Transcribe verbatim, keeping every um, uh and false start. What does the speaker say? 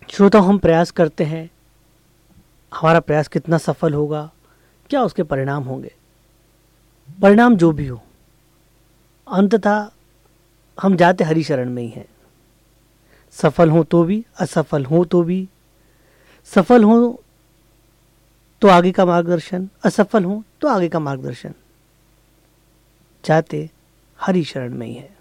श्रोता, हम प्रयास करते हैं, हमारा प्रयास कितना सफल होगा, क्या उसके परिणाम होंगे। परिणाम जो भी हो, अंततः हम जाते हरि शरण में ही हैं। सफल हो तो भी, असफल हो तो भी, सफल हो तो आगे का मार्गदर्शन, असफल हो तो आगे का मार्गदर्शन, जाते हरि शरण में ही है।